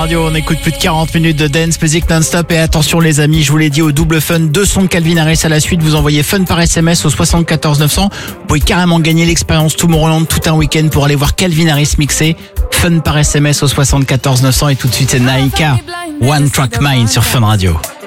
Radio, on écoute plus de 40 minutes de dance music non-stop et attention les amis, je vous l'ai dit, au double fun, 2 sons de Calvin Harris à la suite, vous envoyez fun par SMS au 74 900, vous pouvez carrément gagner l'expérience Tomorrowland tout un week-end pour aller voir Calvin Harris mixer, fun par SMS au 74 900 et tout de suite c'est Naika, One Track Mind sur Fun Radio.